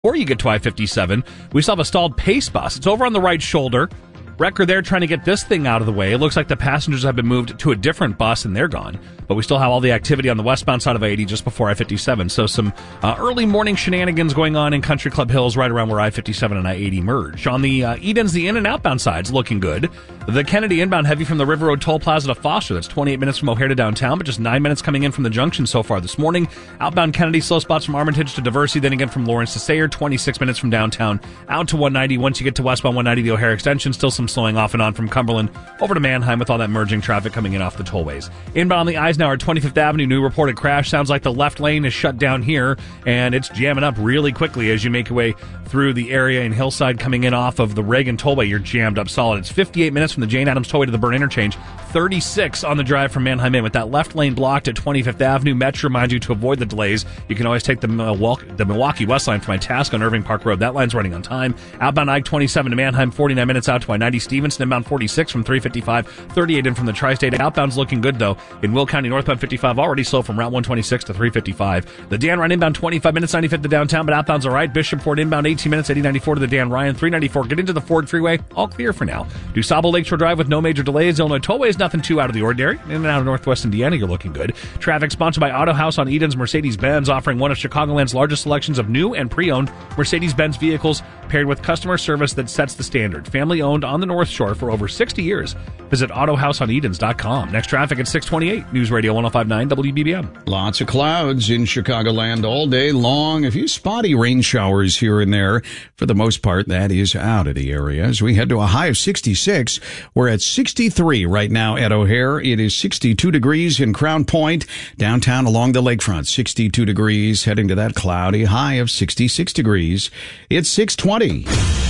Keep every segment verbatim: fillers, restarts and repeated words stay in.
Before you get to I fifty-seven, we still have a stalled Pace bus. It's over on the right shoulder. Wrecker there trying to get this thing out of the way. It looks like the passengers have been moved to a different bus and they're gone. But we still have all the activity on the westbound side of I eighty just before I fifty-seven. So some uh, early morning shenanigans going on in Country Club Hills right around where I fifty-seven and I eighty merge. On the uh, Edens, the in and outbound side's looking good. The Kennedy inbound heavy from the River Road Toll Plaza to Foster. That's twenty-eight minutes from O'Hare to downtown, but just nine minutes coming in from the junction so far this morning. Outbound Kennedy, slow spots from Armitage to Diversey, then again from Lawrence to Sayre, twenty-six minutes from downtown out to one ninety. Once you get to westbound one ninety, the O'Hare extension, still some slowing off and on from Cumberland over to Manheim with all that merging traffic coming in off the tollways. Inbound on the Eisenhower, twenty-fifth Avenue, new reported crash. Sounds like the left lane is shut down here, and it's jamming up really quickly as you make your way through the area in Hillside coming in off of the Reagan Tollway. You're jammed up solid. It's fifty-eight minutes from the Jane Addams Tollway to the Byrne Interchange, thirty-six on the drive from Manheim in. With that left lane blocked at twenty-fifth Avenue, Metro reminds you to avoid the delays. You can always take the Milwaukee, the Milwaukee West line from Itasca on Irving Park Road. That line's running on time. Outbound I twenty-seven to Manheim, forty-nine minutes out to I ninety. Stevenson inbound forty-six from three fifty-five, thirty-eight in from the Tri-State. Outbound's looking good, though. In Will County, northbound fifty-five already slow from Route one twenty-six to three fifty-five. The Dan Ryan inbound twenty-five minutes, ninety-fifth to downtown, but outbound's all right. Bishopport inbound eighteen minutes, eighty ninety-four to the Dan Ryan, three ninety-four. Get into the Ford Freeway, all clear for now. DuSable Lakeshore Drive with no major delays. Illinois Tollway's nothing too out of the ordinary. In and out of Northwest Indiana, you're looking good. Traffic sponsored by Auto House on Edens Mercedes-Benz, offering one of Chicagoland's largest selections of new and pre-owned Mercedes-Benz vehicles paired with customer service that sets the standard. Family owned on the North Shore for over sixty years. Visit auto house on edens dot com. Next traffic at six twenty-eight. News Radio one oh five point nine W B B M. Lots of clouds in Chicagoland all day long. A few spotty rain showers here and there. For the most part, that is out of the area. As we head to a high of sixty-six, we're at sixty-three right now at O'Hare. It is sixty-two degrees in Crown Point. Downtown along the lakefront, sixty-two degrees. Heading to that cloudy high of sixty-six degrees. It's six twenty.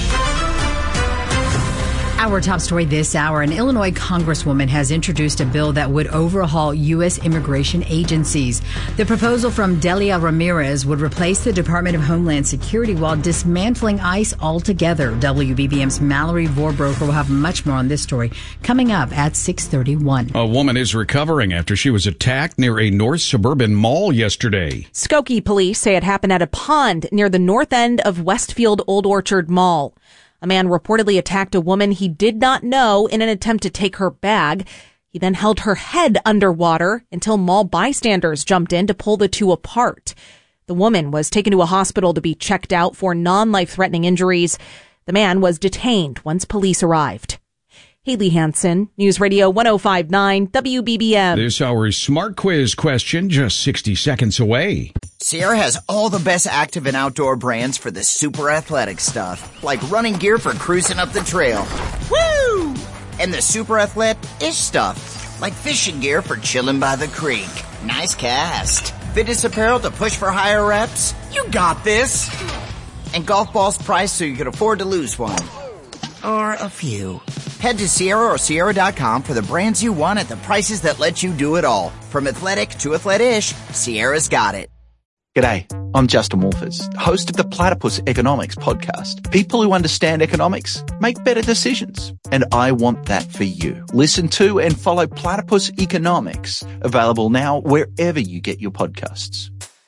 Our top story this hour, an Illinois congresswoman has introduced a bill that would overhaul U S immigration agencies. The proposal from Delia Ramirez would replace the Department of Homeland Security while dismantling ICE altogether. W B B M's Mallory Vorbroker will have much more on this story coming up at six thirty-one. A woman is recovering after she was attacked near a north suburban mall yesterday. Skokie police say it happened at a pond near the north end of Westfield Old Orchard Mall. A man reportedly attacked a woman he did not know in an attempt to take her bag. He then held her head underwater until mall bystanders jumped in to pull the two apart. The woman was taken to a hospital to be checked out for non-life-threatening injuries. The man was detained once police arrived. Haley Hansen, News Radio one oh five point nine W B B M. This hour's Smart Quiz question just sixty seconds away. Sierra has all the best active and outdoor brands for the super athletic stuff, like running gear for cruising up the trail. Woo! And the super athletic-ish stuff, like fishing gear for chilling by the creek. Nice cast. Fitness apparel to push for higher reps. You got this. And golf balls priced so you can afford to lose one. Or a few. Head to Sierra or Sierra dot com for the brands you want at the prices that let you do it all. From athletic to athletic-ish, Sierra's got it. G'day, I'm Justin Wolfers, host of the Platypus Economics podcast. People who understand economics make better decisions, and I want that for you. Listen to and follow Platypus Economics, available now wherever you get your podcasts.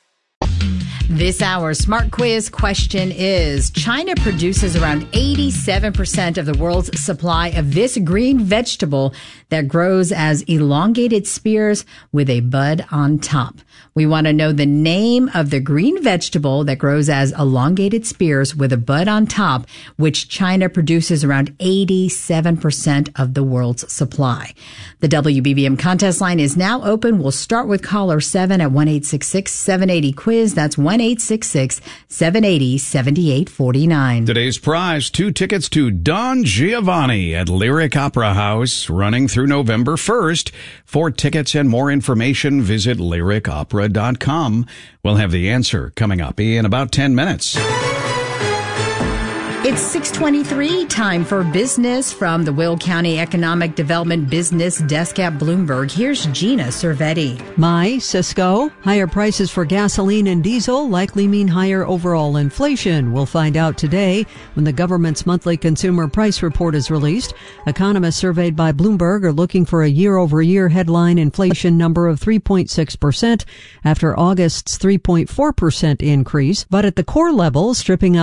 This hour's Smart Quiz question is, China produces around eighty-seven percent of the world's supply of this green vegetable that grows as elongated spears with a bud on top. We want to know the name of the green vegetable that grows as elongated spears with a bud on top, which China produces around eighty-seven percent of the world's supply. The W B B M contest line is now open. We'll start with caller seven at one eight six six, seven eight zero, quiz. That's one eight six six, seven eight zero, seven eight four nine. Today's prize, two tickets to Don Giovanni at Lyric Opera House, running through November first. For tickets and more information, visit lyric opera dot com. We'll have the answer coming up in about ten minutes. It's six twenty-three, time for business from the Will County Economic Development Business Desk at Bloomberg. Here's Gina Cervetti. My, Cisco, higher prices for gasoline and diesel likely mean higher overall inflation. We'll find out today when the government's monthly consumer price report is released. Economists surveyed by Bloomberg are looking for a year-over-year headline inflation number of three point six percent after August's three point four percent increase. But at the core level, stripping out